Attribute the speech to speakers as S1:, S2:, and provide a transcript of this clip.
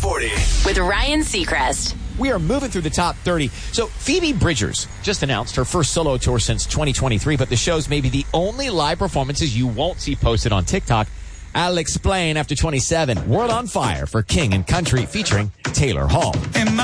S1: 40.
S2: With Ryan Seacrest.
S3: We are moving through the top 30. So Phoebe Bridgers just announced her first solo tour since 2023, but the shows may be the only live performances you won't see posted on TikTok. I'll explain after 27. World on Fire for King and Country featuring Taylor Hall.